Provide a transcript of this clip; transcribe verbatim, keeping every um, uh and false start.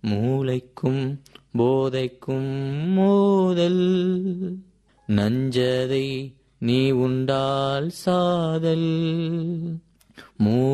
மூளைக்கும் போதைக்கும் மோதல், நஞ்சதை நீ உண்டால் சாதல். மூ